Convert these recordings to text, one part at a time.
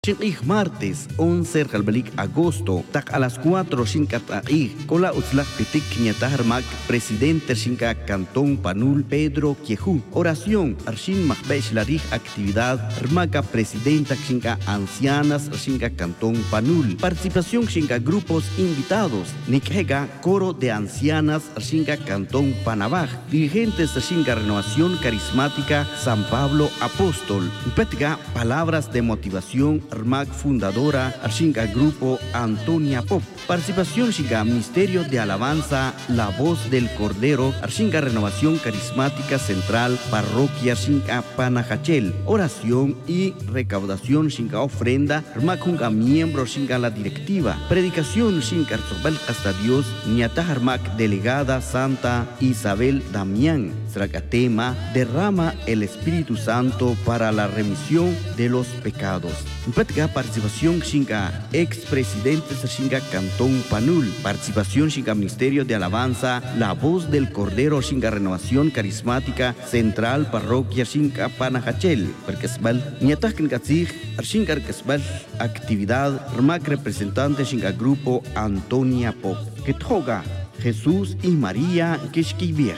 Martes 11 agosto, tak a las 4 kola utzlak pitik ñataharmak, presidente Shinka Cantón Panul Pedro Quiejú. Oración Arshin Makbesh Larij actividad Rmaka presidenta Shinka ancianas Shinka Cantón Panul. Participación Shinka grupos invitados. Nikhega coro de ancianas Shinka Cantón Panabaj. Dirigentes Shinka Renovación Carismática San Pablo Apóstol. Petga palabras de motivación Armac fundadora Arshinga Grupo Antonia Pop. Participación Shinga Ministerio de Alabanza La Voz del Cordero Arshinga Renovación Carismática Central Parroquia Shinga Panajachel. Oración y recaudación Shinga ofrenda Armac Junga miembro Shinga la directiva. Predicación Shinga Arzobal hasta Dios Ñata Armac delegada Santa Isabel Damián. Sracatema derrama el Espíritu Santo para la remisión de los pecados. Participación Shinga expresidente Shinga Cantón Panul. Participación Shinga Ministerio de Alabanza La Voz del Cordero Shinga Renovación Carismática Central Parroquia Shinga Panajachel. Perkesbal Ñatakin Katzig Arshinga Kesbal actividad Rmac representante Shinga Grupo Antonia Pop. Kethoga Jesús y María Keshkiviej.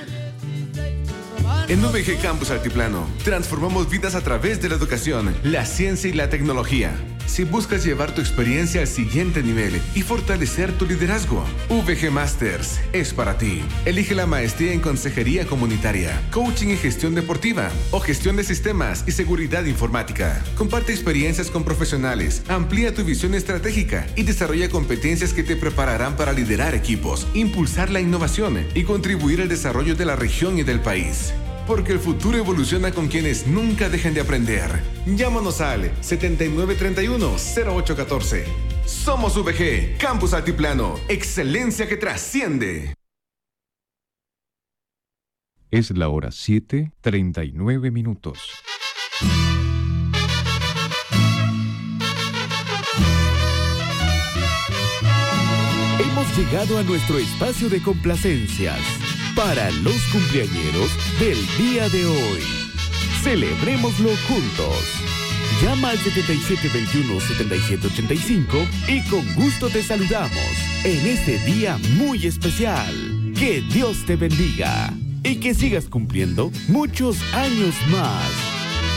En VG Campus Altiplano, transformamos vidas a través de la educación, la ciencia y la tecnología. Si buscas llevar tu experiencia al siguiente nivel y fortalecer tu liderazgo, VG Masters es para ti. Elige la maestría en Consejería Comunitaria, Coaching y Gestión Deportiva o Gestión de Sistemas y Seguridad Informática. Comparte experiencias con profesionales, amplía tu visión estratégica y desarrolla competencias que te prepararán para liderar equipos, impulsar la innovación y contribuir al desarrollo de la región y del país. Porque el futuro evoluciona con quienes nunca dejen de aprender. Llámanos al 7931-0814. Somos VG, Campus Altiplano. Excelencia que trasciende. Es la hora 7:39. Hemos llegado a nuestro espacio de complacencias para los cumpleañeros del día de hoy. Celebrémoslo juntos. Llama al 7721-7785 y con gusto te saludamos en este día muy especial. Que Dios te bendiga y que sigas cumpliendo muchos años más.